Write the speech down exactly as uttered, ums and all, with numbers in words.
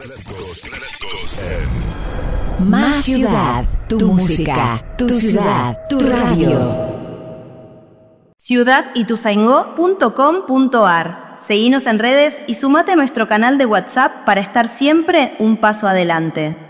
Clásicos, clásicos en Más Ciudad, tu música, tu ciudad, tu radio. ciudad ituzaingó punto com punto ar. Seguinos en redes y sumate a nuestro canal de WhatsApp para estar siempre un paso adelante.